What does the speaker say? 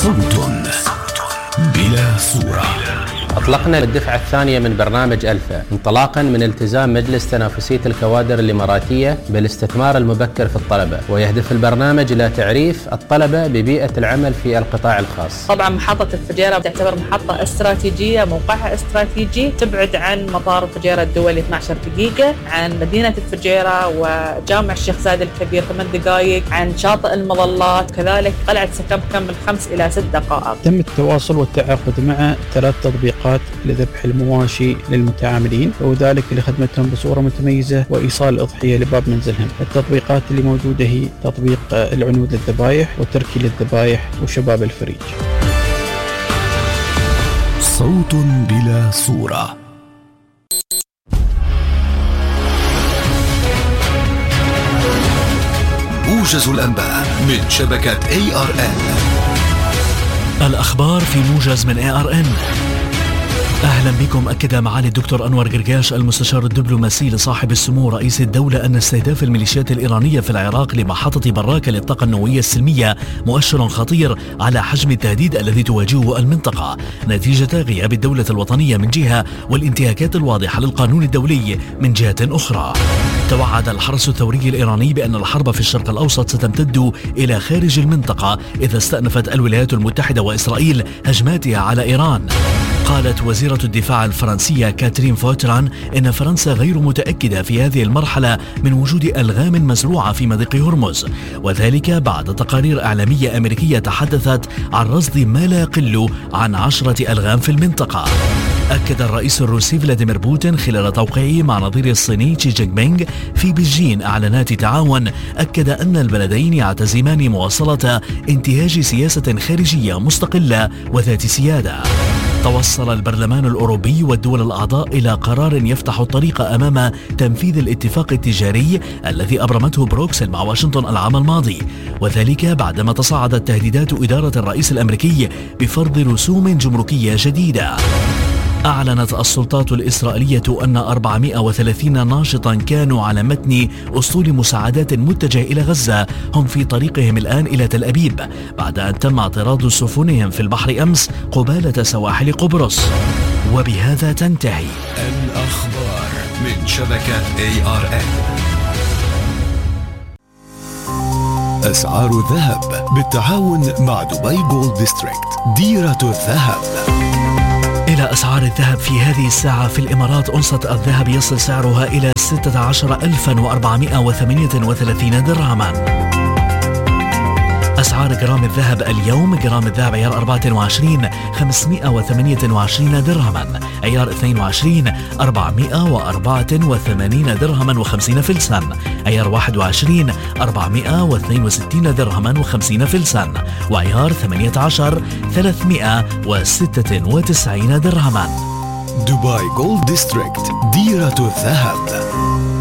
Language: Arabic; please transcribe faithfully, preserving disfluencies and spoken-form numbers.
صوت بلا صورة. أطلقنا الدفعة الثانية من برنامج ألفا انطلاقا من التزام مجلس تنافسية الكوادر الإماراتية بالاستثمار المبكر في الطلبة، ويهدف البرنامج إلى تعريف الطلبة ببيئة العمل في القطاع الخاص. طبعا محطة الفجيرة تعتبر محطة استراتيجية، موقعها استراتيجي، تبعد عن مطار الفجيرة الدولي اثنتي عشرة دقيقة، عن مدينة الفجيرة وجامع الشيخ زايد الكبير ثمان دقائق، عن شاطئ المظلات، كذلك قلعة سكبكم من خمس إلى ست دقائق. تم التواصل والتعاقد مع ثلاث تطبيقات لذبح المواشي للمتعاملين، وذلك لخدمتهم بصورة متميزة وإيصال الأضحية لباب منزلهم. التطبيقات اللي موجودة هي تطبيق العنود للذبائح وتركي للذبائح وشباب الفريج. صوت بلا صورة. موجز الأنباء من شبكة إيه آر إن. الأخبار في موجز من إيه آر إن. أهلا بكم. أكد معالي الدكتور أنور قرقاش المستشار الدبلوماسي لصاحب السمو رئيس الدولة أن استهداف الميليشيات الإيرانية في العراق لمحطة براكة للطاقة النووية السلمية مؤشر خطير على حجم التهديد الذي تواجهه المنطقة نتيجة غياب الدولة الوطنية من جهة والانتهاكات الواضحة للقانون الدولي من جهة أخرى. توعد الحرس الثوري الإيراني بأن الحرب في الشرق الأوسط ستمتد إلى خارج المنطقة إذا استأنفت الولايات المتحدة وإسرائيل هجماتها على إيران. قالت وزيرة الدفاع الفرنسية كاترين فوتران إن فرنسا غير متأكدة في هذه المرحلة من وجود ألغام مزروعة في مضيق هرمز، وذلك بعد تقارير إعلامية أمريكية تحدثت عن رصد ما لا يقل عن عشرة ألغام في المنطقة. أكد الرئيس الروسي فلاديمير بوتين خلال توقيعه مع نظيره الصيني شي جينغ بينغ في بيجين إعلانات تعاون، أكد أن البلدين يعتزمان مواصلة انتهاج سياسة خارجية مستقلة وذات سيادة. توصل البرلمان الأوروبي والدول الأعضاء إلى قرار يفتح الطريق أمام تنفيذ الاتفاق التجاري الذي أبرمته بروكسل مع واشنطن العام الماضي، وذلك بعدما تصاعدت تهديدات إدارة الرئيس الأمريكي بفرض رسوم جمركية جديدة. أعلنت السلطات الإسرائيلية أن أربعمائة وثلاثين ناشطا كانوا على متن أسطول مساعدات متجهة إلى غزة هم في طريقهم الآن إلى تل أبيب بعد أن تم اعتراض سفنهم في البحر أمس قبالة سواحل قبرص. وبهذا تنتهي الأخبار من شبكة إيه آر إن. أسعار الذهب بالتعاون مع دبي جولد ديستريكت، ديرة الذهب. إلى أسعار الذهب في هذه الساعة في الإمارات. أونصة الذهب يصل سعرها إلى ستة عشر ألفا وأربعمائة وثمانية وثلاثين درهما. أسعار جرام الذهب اليوم: جرام الذهب عيار أربعة وعشرين خمسمائة وثمانية وعشرين درهما، عيار اثنين وعشرين أربعمائة وأربعة وثمانين درهما وخمسين فلسا، عيار واحد وعشرين أربعمائة واثنين وستين درهما وخمسين فلسا، وعيار ثمانية عشر ثلاثمائة وستة وتسعين درهما. دبي جولد ديستريكت، ديرة الذهب.